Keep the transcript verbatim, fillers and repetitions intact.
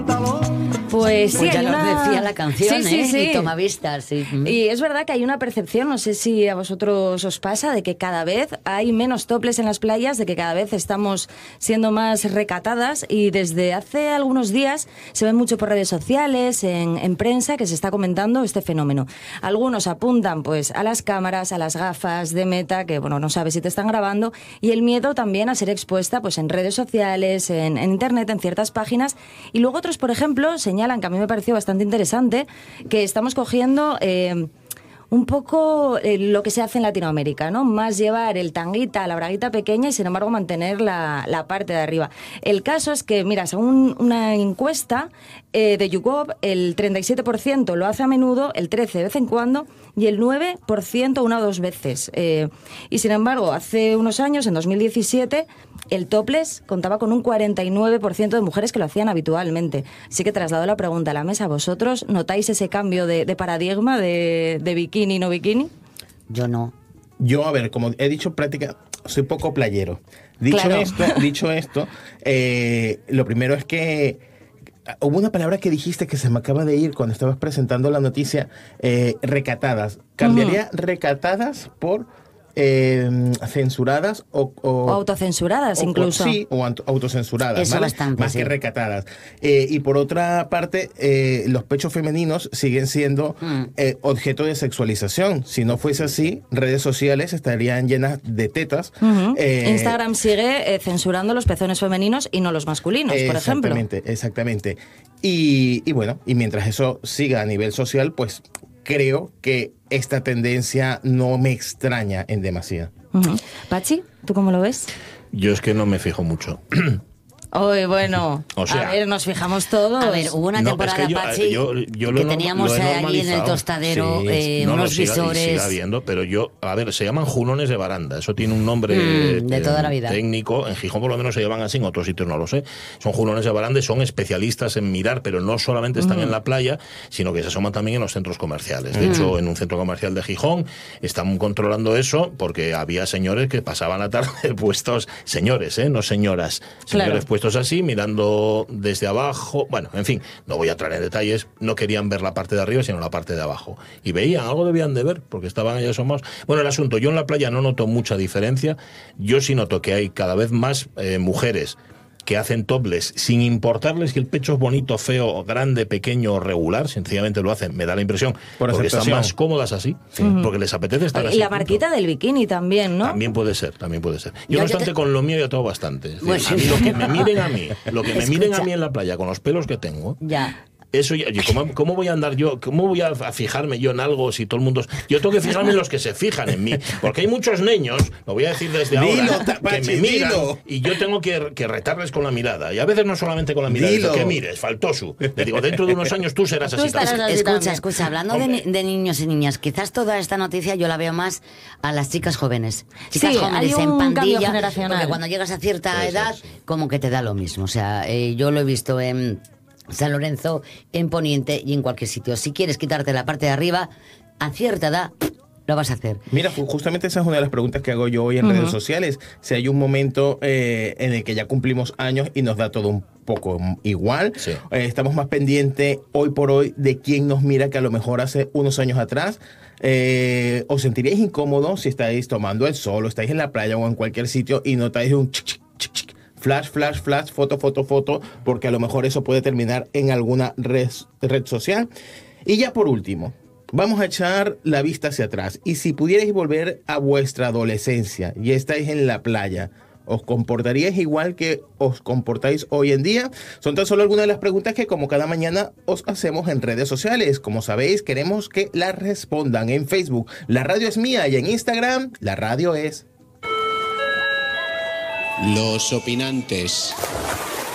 Pues sí, pues ya hay nos una... decía la canción, sí, sí, ¿eh? sí. Y toma vistas, sí. Y es verdad que hay una percepción, no sé si a vosotros os pasa, de que cada vez hay menos toples en las playas, de que cada vez estamos siendo más recatadas, y desde hace algunos días se ve mucho por redes sociales, en, en prensa, que se está comentando este fenómeno. Algunos apuntan pues a las cámaras, a las gafas de Meta, que bueno, no sabes si te están grabando, y el miedo también a ser expuesta pues en redes sociales, en, en internet, en ciertas páginas. Y luego otros, por ejemplo, señalan, que a mí me pareció bastante interesante, que estamos cogiendo eh, un poco eh, lo que se hace en Latinoamérica, ¿no? Más llevar el tanguita, la braguita pequeña, y sin embargo mantener la, la parte de arriba. El caso es que, mira, según una encuesta eh, de YouGov, el treinta y siete por ciento lo hace a menudo, el trece por ciento de vez en cuando, y el nueve por ciento una o dos veces. Eh, y sin embargo, hace unos años, en dos mil diecisiete, el topless contaba con un cuarenta y nueve por ciento de mujeres que lo hacían habitualmente. Así que traslado la pregunta a la mesa. ¿Vosotros notáis ese cambio de, de paradigma de, de bikini y no bikini? Yo no. Yo, a ver, como he dicho, práctica, soy poco playero. Dicho Claro. esto, dicho esto, eh, lo primero es que hubo una palabra que dijiste que se me acaba de ir cuando estabas presentando la noticia, eh, recatadas. Cambiaría uh-huh. recatadas por eh, censuradas o, o, o autocensuradas o, incluso. O, sí, o autocensuradas. Eso ¿vale? bastante, Más sí. que recatadas. Eh, y por otra parte, eh, los pechos femeninos siguen siendo mm. eh, objeto de sexualización. Si no fuese así, redes sociales estarían llenas de tetas. Uh-huh. eh, Instagram sigue eh, censurando los pezones femeninos y no los masculinos, por ejemplo. Exactamente, exactamente. Y, y bueno, y mientras eso siga a nivel social, pues creo que esta tendencia no me extraña en demasía. Uh-huh. Pachi, ¿tú cómo lo ves? Yo es que no me fijo mucho. Hoy, bueno, o sea, a ver, nos fijamos todos. A ver, hubo una temporada, no, es que yo, Pachi, yo, yo que lo, teníamos lo allí en el tostadero sí, eh, no, unos lo siga, visores. Siga habiendo, pero yo, a ver, se llaman junones de baranda. Eso tiene un nombre mm, de eh, toda la vida. técnico. En Gijón por lo menos se llaman así, en otros sitios no lo sé. Son junones de baranda y son especialistas en mirar, pero no solamente están mm. en la playa, sino que se asoman también en los centros comerciales. De mm. hecho, en un centro comercial de Gijón están controlando eso porque había señores que pasaban la tarde puestos, señores, ¿eh? No señoras, señores claro. puestos así, mirando desde abajo, bueno, en fin, no voy a entrar en detalles, no querían ver la parte de arriba, sino la parte de abajo. Y veían, algo debían de ver, porque estaban allá asomados. Bueno, el asunto, yo en la playa no noto mucha diferencia, yo sí noto que hay cada vez más eh, mujeres que hacen topless sin importarles que el pecho es bonito, feo, grande, pequeño o regular, sencillamente lo hacen, me da la impresión, Por porque están más cómodas así, sí. uh-huh. porque les apetece estar y así. Y la marquita punto. Del bikini también, ¿no? También puede ser, también puede ser. Yo, yo no obstante, te... con lo mío ya tengo bastante. Es pues decir, sí. a mí lo que me miren a mí, lo que me Escucha. miren a mí en la playa con los pelos que tengo, ya. Eso ya, ¿cómo, ¿cómo voy a andar yo? ¿Cómo voy a fijarme yo en algo si todo el mundo... Yo tengo que fijarme en los que se fijan en mí. Porque hay muchos niños, lo voy a decir desde dilo, ahora, Pachi, que me miran dilo. y yo tengo que, que retarles con la mirada. Y a veces no solamente con la mirada, digo, que mires, faltosu. Le digo, dentro de unos años tú serás así. Tú estarás así escucha, también. escucha, hablando de, de niños y niñas, quizás toda esta noticia yo la veo más a las chicas jóvenes. Chicas sí, jóvenes hay en un pandilla, cambio generacional. porque cuando llegas a cierta Puede edad, ser, sí. como que te da lo mismo. O sea, eh, yo lo he visto en San Lorenzo, en Poniente y en cualquier sitio. Si quieres quitarte la parte de arriba, a cierta edad lo vas a hacer. Mira, justamente esa es una de las preguntas que hago yo hoy en uh-huh. redes sociales. Si hay un momento eh, en el que ya cumplimos años y nos da todo un poco igual, sí. eh, estamos más pendientes hoy por hoy de quién nos mira que a lo mejor hace unos años atrás. Eh, ¿Os sentiríais incómodos si estáis tomando el sol o estáis en la playa o en cualquier sitio y notáis un chic, chic, chic, chic, flash, flash, flash, foto, foto, foto, porque a lo mejor eso puede terminar en alguna red, red social? Y ya por último, vamos a echar la vista hacia atrás. Y si pudierais volver a vuestra adolescencia y estáis en la playa, ¿os comportaríais igual que os comportáis hoy en día? Son tan solo algunas de las preguntas que, como cada mañana, os hacemos en redes sociales. Como sabéis, queremos que las respondan en Facebook. La radio es mía, y en Instagram, la radio es... Los opinantes.